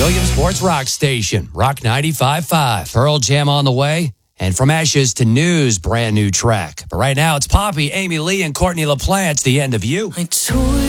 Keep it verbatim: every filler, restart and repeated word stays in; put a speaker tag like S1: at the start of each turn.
S1: Williamsport's rock station, Rock ninety-five point five. Pearl Jam on the way. And From Ashes to News, brand new track. But right now, it's Poppy, Amy Lee, and Courtney LaPlante. The End of You.
S2: I told